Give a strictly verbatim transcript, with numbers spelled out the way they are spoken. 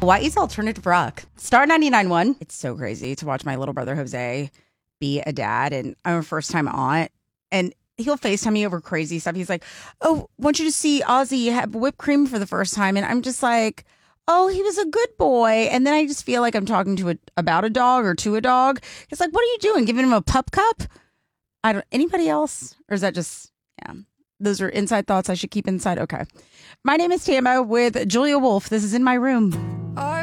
Hawaii's alternative rock. Star ninety-nine point one. It's so crazy to watch my little brother Jose be a dad, and I'm a first time aunt, and he'll FaceTime me over crazy stuff. He's like, oh, I want you to see Ozzy have whipped cream for the first time. And I'm just like, oh, he was a good boy. And then I just feel like I'm talking to a, about a dog or to a dog. It's like, what are you doing? Giving him a pup cup? I don't, anybody else? Or is that just, yeah, those are inside thoughts I should keep inside. Okay. My name is Tama with Julia Wolf. This is In My Room.